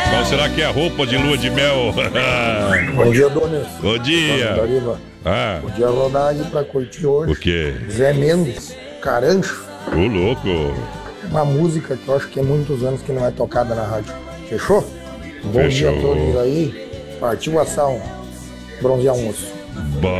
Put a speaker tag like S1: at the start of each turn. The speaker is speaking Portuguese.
S1: Qual será que é a roupa de lua de mel?
S2: Bom dia, Donis.
S1: Bom dia.
S2: Podia rodar aí pra curtir hoje.
S1: O quê?
S2: Zé Mendes, Carancho.
S1: Ô, louco.
S2: Uma música que eu acho que é muitos anos que não é tocada na rádio. Fechou? Bom
S1: Fechou.
S2: dia a todos aí. Partiu assar um bronzear um osso.
S1: Bom.